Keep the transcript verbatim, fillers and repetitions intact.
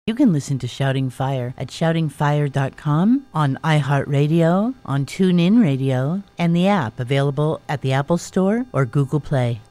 You can listen to Shouting Fire at shouting fire dot com, on iHeartRadio, on TuneIn Radio, and the app available at the Apple Store or Google Play.